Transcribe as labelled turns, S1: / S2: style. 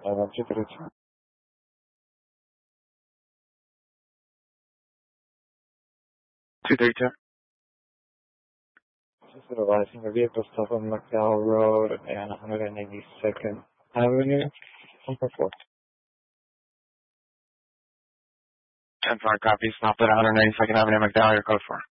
S1: 230.
S2: 232.
S1: Just advising the vehicle stop on McDowell Road and 182nd Avenue. 1.4.
S2: 10-4 copy. Stopped at 192nd Avenue, McDowell. Your code 4.